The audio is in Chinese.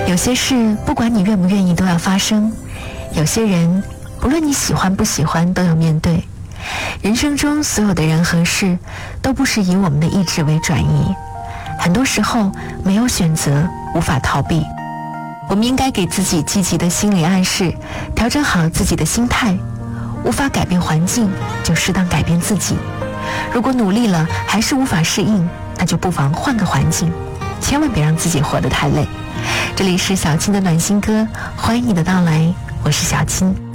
有些事不管你愿不愿意都要发生，有些人不论你喜欢不喜欢都要面对。人生中所有的人和事都不是以我们的意志为转移，很多时候没有选择，无法逃避。我们应该给自己积极的心理暗示，调整好自己的心态。无法改变环境，就适当改变自己。如果努力了还是无法适应，那就不妨换个环境，千万别让自己活得太累。这里是小青的暖心歌，欢迎你的到来，我是小青。